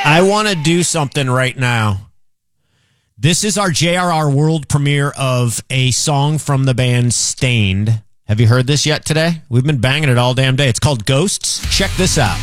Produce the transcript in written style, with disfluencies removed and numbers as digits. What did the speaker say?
I want to do something right now. This is our JRR world premiere of a song from the band Stained. Have you heard this yet today? We've been banging it all damn day. It's called Ghosts. Check this out.